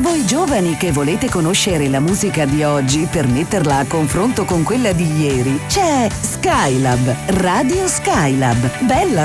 Voi giovani che volete conoscere la musica di oggi per metterla a confronto con quella di ieri, c'è Skylab, Radio Skylab. Bella